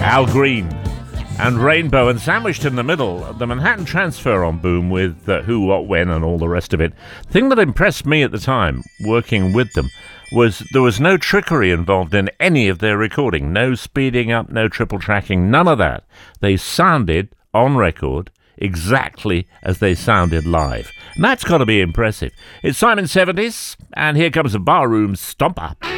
Al Green and Rainbow, and sandwiched in the middle, the Manhattan Transfer on Boom with Who, What, When and all the rest of it. The thing that impressed me at the time, working with them, was there was no trickery involved in any of their recording. No speeding up, no triple tracking, none of that. They sounded, on record, exactly as they sounded live. And that's got to be impressive. It's Simon 70s, and here comes a barroom stomper.